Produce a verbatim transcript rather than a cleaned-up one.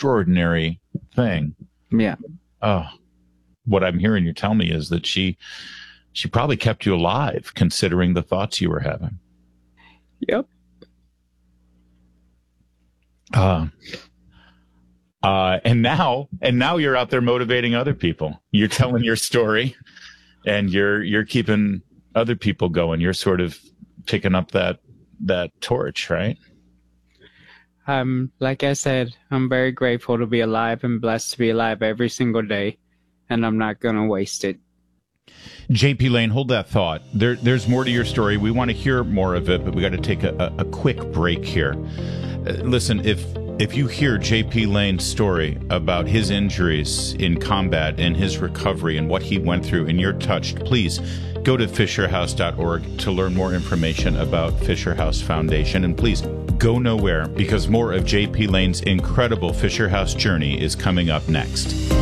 extraordinary thing. Yeah. Oh, what I'm hearing you tell me is that she she probably kept you alive, considering the thoughts you were having. Yep. Uh, uh, and now, and now you're out there motivating other people. You're telling your story, and you're you're keeping other people going. You're sort of picking up that that torch, right? Um, like I said, I'm very grateful to be alive and blessed to be alive every single day, and I'm not going to waste it. J P. Lane, hold that thought. There, there's more to your story. We want to hear more of it, but we got to take a, a, a quick break here. Uh, listen, if if you hear J P. Lane's story about his injuries in combat and his recovery and what he went through, and you're touched, please go to Fisher House dot org to learn more information about Fisher House Foundation. And please go nowhere, because more of J P. Lane's incredible Fisher House journey is coming up next.